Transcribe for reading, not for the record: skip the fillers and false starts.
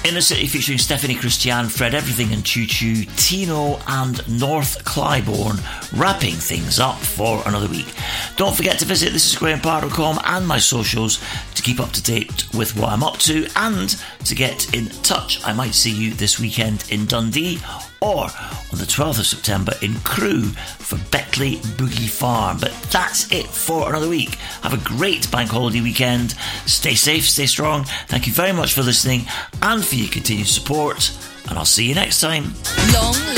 Inner City featuring Stephanie Christian, Fred Everything and Choo Choo, Tino and North Clybourne wrapping things up for another week. Don't forget to visit thisisgrahampark.com and my socials to keep up to date with what I'm up to and to get in touch. I might see you this weekend in Dundee or on the 12th of September in Crewe for Beckley Boogie Farm. But that's it for another week. Have a great bank holiday weekend. Stay safe, stay strong. Thank you very much for listening and for your continued support. And I'll see you next time.